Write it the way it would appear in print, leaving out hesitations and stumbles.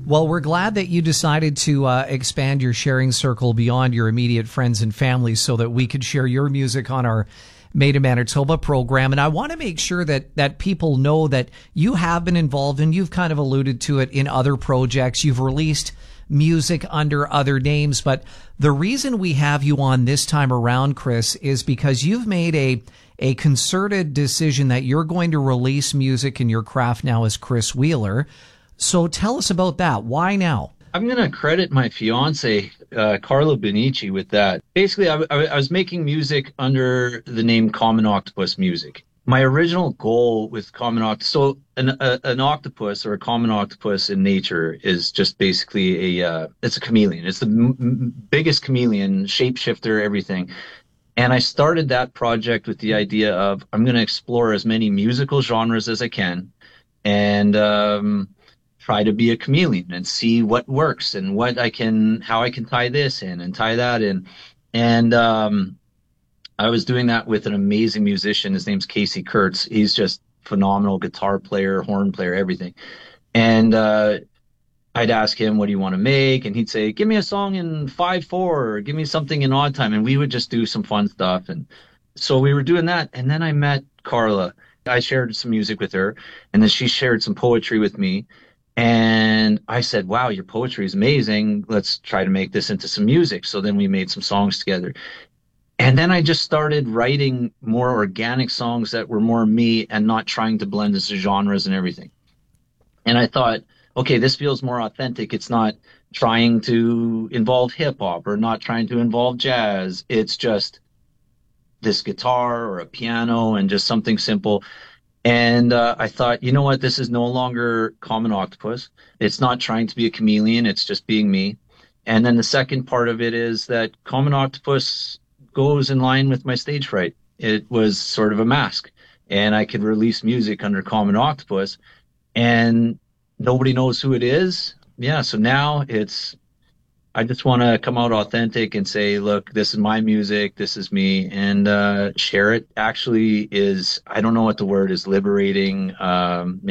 Well, we're glad that you decided to expand your sharing circle beyond your immediate friends and family so that we could share your music on our Made in Manitoba program. And I want to make sure that people know that you have been involved, and you've kind of alluded to it in other projects. You've released music under other names. But the reason we have you on this time around, Chris, is because you've made a concerted decision that you're going to release music in your craft now as Chris Wheeler. So tell us about that. Why now? I'm going to credit my fiance, Carla Benici, with that. Basically, I was making music under the name Common Octopus Music. My original goal with Common Octopus, so an octopus or a common octopus in nature is just basically it's a chameleon. It's the biggest chameleon, shapeshifter, everything. And I started that project with the idea of I'm going to explore as many musical genres as I can and try to be a chameleon and see what works and how I can tie this in and tie that in. And I was doing that with an amazing musician. His name's Casey Kurtz. He's just phenomenal guitar player, horn player, everything. And I'd ask him, what do you want to make? And he'd say, give me a song in 5/4 or give me something in odd time. And we would just do some fun stuff. And so we were doing that. And then I met Carla. I shared some music with her, and then she shared some poetry with me. And I said, wow, your poetry is amazing. Let's try to make this into some music. So then we made some songs together. And then I just started writing more organic songs that were more me and not trying to blend into genres and everything. And I thought, okay, this feels more authentic. It's not trying to involve hip hop or not trying to involve jazz. It's just this guitar or a piano and just something simple. And I thought, you know what? This is no longer Common Octopus. It's not trying to be a chameleon. It's just being me. And then the second part of it is that Common Octopus goes in line with my stage fright. It was sort of a mask, and I could release music under Common Octopus, and nobody knows who it is. Yeah, so now I just want to come out authentic and say, look, this is my music, this is me, and share it. Actually is, I don't know what the word is, liberating,